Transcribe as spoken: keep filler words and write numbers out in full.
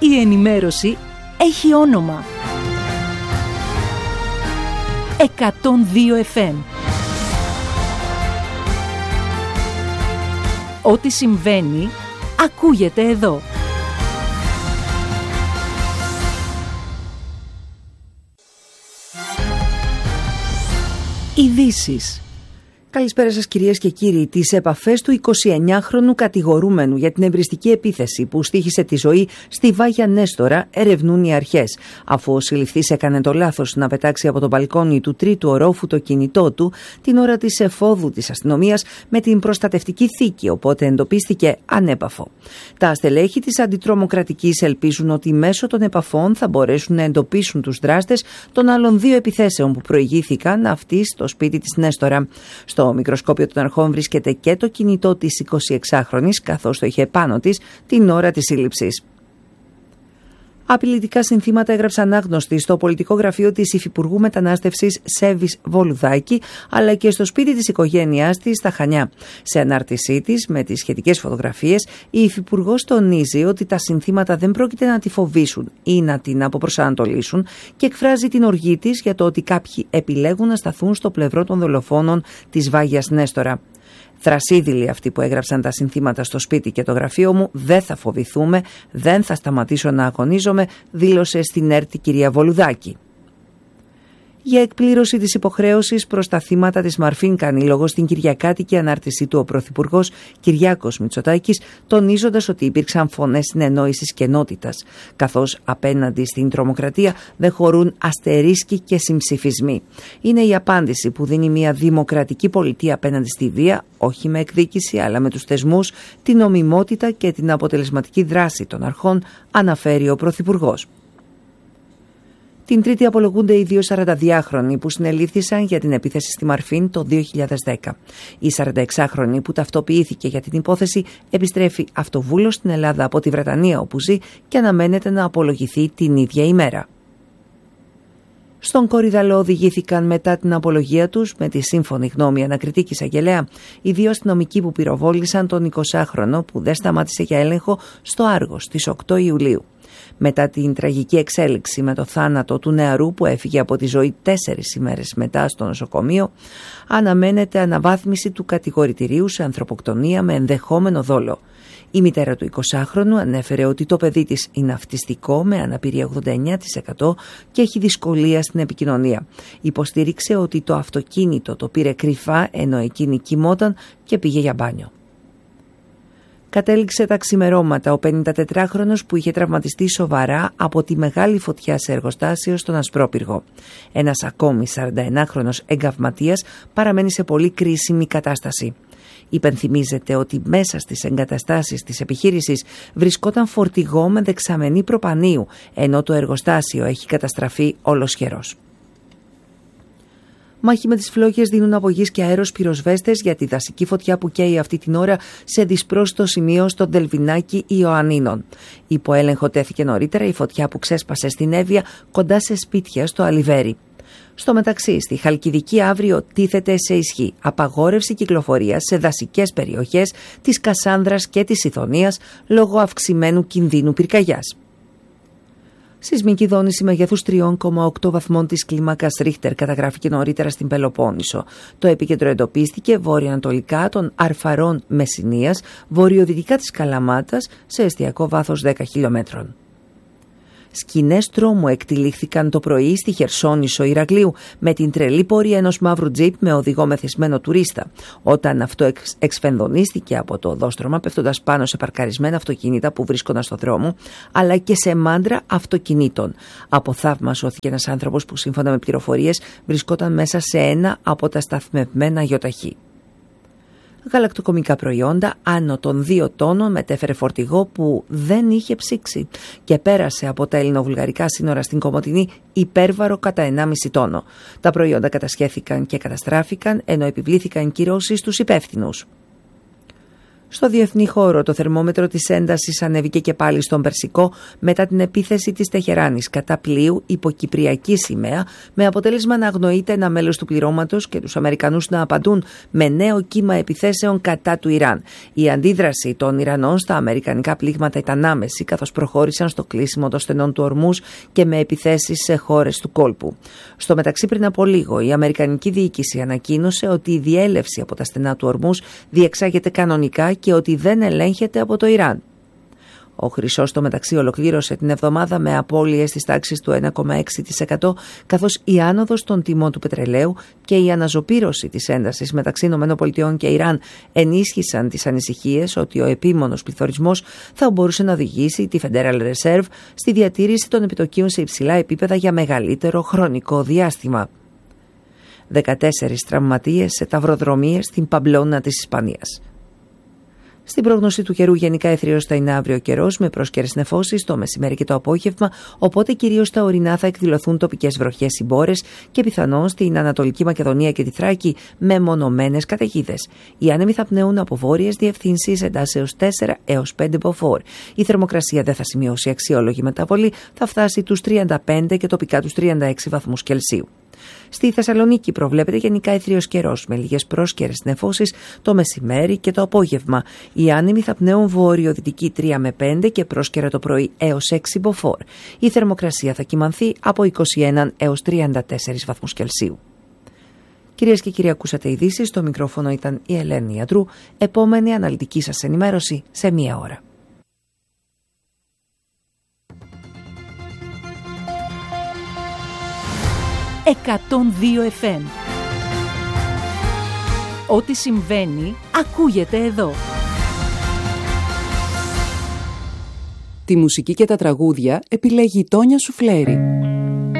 Η ενημέρωση έχει όνομα. εκατόν δύο εφ εμ. Ό,τι συμβαίνει, ακούγεται εδώ. Ειδήσεις. Καλησπέρα σας κυρίες και κύριοι. Τις επαφές του εικοσιεννιάχρονου κατηγορούμενου για την εμπριστική επίθεση που στοίχησε τη ζωή στη Βάγια Νέστορα ερευνούν οι αρχές. Αφού ο συλληφθής έκανε το λάθος να πετάξει από το μπαλκόνι του τρίτου ορόφου το κινητό του την ώρα της εφόδου της αστυνομίας με την προστατευτική θήκη, οπότε εντοπίστηκε ανέπαφο. Τα στελέχη της αντιτρομοκρατικής ελπίζουν ότι μέσω των επαφών θα μπορέσουν να εντοπίσουν τους δράστες των άλλων δύο επιθέσεων που προηγήθηκαν αυτή στο σπίτι της Νέστορα. Στο μικροσκόπιο των αρχών βρίσκεται και το κινητό της εικοσιεξάχρονης, καθώς το είχε πάνω της την ώρα της σύλληψης. Απειλητικά συνθήματα έγραψαν άγνωστοι στο πολιτικό γραφείο της Υφυπουργού Μετανάστευσης Σέβης Βολουδάκη, αλλά και στο σπίτι της οικογένειάς της στα Χανιά. Σε ανάρτησή της με τις σχετικές φωτογραφίες, η Υφυπουργός τονίζει ότι τα συνθήματα δεν πρόκειται να τη φοβήσουν ή να την αποπροσανατολίσουν και εκφράζει την οργή της για το ότι κάποιοι επιλέγουν να σταθούν στο πλευρό των δολοφόνων της Βάγιας Νέστορα. Θρασίδηλοι αυτοί που έγραψαν τα συνθήματα στο σπίτι και το γραφείο μου, δεν θα φοβηθούμε, δεν θα σταματήσω να αγωνίζομαι, δήλωσε στην ΕΡΤ η κυρία Βολουδάκη. Για εκπλήρωση της υποχρέωσης προς τα θύματα της Μαρφίν κάνει λόγο στην κυριακάτικη ανάρτησή του ο Πρωθυπουργός Κυριάκος Μητσοτάκης, τονίζοντας ότι υπήρξαν φωνές συνεννόησης και ενότητας, καθώς απέναντι στην τρομοκρατία δεν χωρούν αστερίσκοι και συμψηφισμοί. Είναι η απάντηση που δίνει μια δημοκρατική πολιτεία απέναντι στη βία, όχι με εκδίκηση αλλά με τους θεσμούς, την νομιμότητα και την αποτελεσματική δράση των αρχών, αναφέρει ο Πρωθυπουργός. Την Τρίτη απολογούνται οι δύο σαρανταδυάχρονοι που συνελήφθησαν για την επίθεση στη Μαρφίν το δύο χιλιάδες δέκα. Η σαρανταεξάχρονη που ταυτοποιήθηκε για την υπόθεση επιστρέφει αυτοβούλος στην Ελλάδα από τη Βρετανία όπου ζει και αναμένεται να απολογηθεί την ίδια ημέρα. Στον Κορυδαλό οδηγήθηκαν μετά την απολογία τους με τη σύμφωνη γνώμη ανακριτική εισαγγελέα οι δύο αστυνομικοί που πυροβόλησαν τον εικοσάχρονο που δεν σταμάτησε για έλεγχο στο Άργος στις οκτώ Ιουλίου. Μετά την τραγική εξέλιξη με το θάνατο του νεαρού που έφυγε από τη ζωή τέσσερις ημέρες μετά στο νοσοκομείο, αναμένεται αναβάθμιση του κατηγορητηρίου σε ανθρωποκτονία με ενδεχόμενο δόλο. Η μητέρα του εικοσάχρονου ανέφερε ότι το παιδί της είναι αυτιστικό με αναπηρία ογδόντα εννέα τοις εκατό και έχει δυσκολία στην επικοινωνία. Υποστήριξε ότι το αυτοκίνητο το πήρε κρυφά ενώ εκείνη κοιμόταν και πήγε για μπάνιο. Κατέληξε τα ξημερώματα ο πενηντατετράχρονος που είχε τραυματιστεί σοβαρά από τη μεγάλη φωτιά σε εργοστάσιο στον Ασπρόπυργο. Ένας ακόμη σαρανταενάχρονος εγκαυματίας παραμένει σε πολύ κρίσιμη κατάσταση. Υπενθυμίζεται ότι μέσα στις εγκαταστάσεις της επιχείρησης βρισκόταν φορτηγό με δεξαμενή προπανίου, ενώ το εργοστάσιο έχει καταστραφεί ολοσχερός. Μάχη με τις φλόγες δίνουν από γης και αέρος πυροσβέστες για τη δασική φωτιά που καίει αυτή την ώρα σε δυσπρόσιτο σημείο στο Δελβινάκι Ιωαννίνων. Υπό έλεγχο τέθηκε νωρίτερα η φωτιά που ξέσπασε στην Εύβοια κοντά σε σπίτια στο Αλιβέρι. Στο μεταξύ, στη Χαλκιδική αύριο τίθεται σε ισχύ απαγόρευση κυκλοφορίας σε δασικές περιοχές της Κασάνδρας και της Ηθωνίας λόγω αυξημένου κινδύνου πυρκαγιάς. Σεισμική δόνηση μεγέθους τρία κόμμα οκτώ βαθμών της κλίμακας Ρίχτερ καταγράφηκε νωρίτερα στην Πελοπόννησο. Το επίκεντρο εντοπίστηκε βορειοανατολικά των Αρφαρών Μεσσηνίας, βορειοδυτικά της Καλαμάτας, σε εστιακό βάθος δέκα χιλιόμετρων. Σκηνές τρόμου εκτυλίχθηκαν το πρωί στη Χερσόνησο Ηρακλείου με την τρελή πορεία ενός μαύρου τζιπ με οδηγό μεθυσμένο τουρίστα, όταν αυτό εξ, εξφενδονίστηκε από το οδόστρωμα πέφτοντας πάνω σε παρκαρισμένα αυτοκίνητα που βρίσκονταν στο δρόμο, αλλά και σε μάντρα αυτοκινήτων. Από θαύμα σώθηκε ένας άνθρωπος που σύμφωνα με πληροφορίες βρισκόταν μέσα σε ένα από τα σταθμευμένα γιοταχή. Γαλακτοκομικά προϊόντα άνω των δύο τόνων μετέφερε φορτηγό που δεν είχε ψήξει και πέρασε από τα ελληνοβουλγαρικά σύνορα στην Κομοτηνή υπέρβαρο κατά ενάμιση τόνο. Τα προϊόντα κατασχέθηκαν και καταστράφηκαν ενώ επιβλήθηκαν κυρώσεις στους υπεύθυνους. Στο διεθνή χώρο, το θερμόμετρο της έντασης ανέβηκε και πάλι στον Περσικό μετά την επίθεση της Τεχεράνης κατά πλοίου υποκυπριακή σημαία, με αποτέλεσμα να αγνοείται ένα μέλος του πληρώματος και τους Αμερικανούς να απαντούν με νέο κύμα επιθέσεων κατά του Ιράν. Η αντίδραση των Ιρανών στα αμερικανικά πλήγματα ήταν άμεση, καθώς προχώρησαν στο κλείσιμο των στενών του Ορμούζ και με επιθέσεις σε χώρες του κόλπου. Στο μεταξύ, πριν από λίγο, η Αμερικανική διοίκηση ανακοίνωσε ότι η διέλευση από τα στενά του Ορμούζ διεξάγεται κανονικά και ότι δεν ελέγχεται από το Ιράν. Ο χρυσός στο μεταξύ ολοκλήρωσε την εβδομάδα με απώλειες της τάξης του ένα κόμμα έξι τοις εκατό, καθώς η άνοδος των τιμών του πετρελαίου και η αναζωπήρωση της έντασης μεταξύ ΗΠΑ και Ιράν ενίσχυσαν τις ανησυχίες ότι ο επίμονος πληθωρισμός θα μπορούσε να οδηγήσει τη Federal Reserve στη διατήρηση των επιτοκίων σε υψηλά επίπεδα για μεγαλύτερο χρονικό διάστημα. δεκατέσσερις τραυματίες σε ταυροδρομίες στην Παμπλώνα της Ισπανίας. Στην πρόγνωση του καιρού, γενικά εθρείως θα είναι αύριο καιρός με πρόσκαιρες νεφώσεις το μεσημέρι και το απόγευμα, οπότε κυρίως στα ορεινά θα εκδηλωθούν τοπικές βροχές ή μπόρες και πιθανώς στην Ανατολική Μακεδονία και τη Θράκη με μονομένες καταιγίδες. Οι άνεμοι θα πνέουν από βόρειες διευθύνσεις εντάσεως τέσσερα έως πέντε μποφόρ. Η θερμοκρασία δεν θα σημειώσει αξιόλογη μεταβολή, θα φτάσει τους τριάντα πέντε και τοπικά τους τριάντα έξι βαθμούς Κελσίου. Στη Θεσσαλονίκη προβλέπεται γενικά εθρείος καιρός με λίγες πρόσκαιρες νεφώσεις το μεσημέρι και το απόγευμα. Οι άνεμοι θα πνέουν βορειοδυτική τρία με πέντε και πρόσκαιρα το πρωί έως έξι μποφόρ. Η θερμοκρασία θα κυμανθεί από είκοσι ένα έως τριάντα τέσσερα βαθμούς Κελσίου. Κυρίες και κύριοι, ακούσατε ειδήσεις. Στο μικρόφωνο ήταν η Ελένη Ιατρού. Επόμενη αναλυτική σας ενημέρωση σε μία ώρα. εκατόν δύο εφ εμ. Ό,τι συμβαίνει, ακούγεται εδώ. Τη μουσική και τα τραγούδια επιλέγει η Τόνια Σουφλέρη.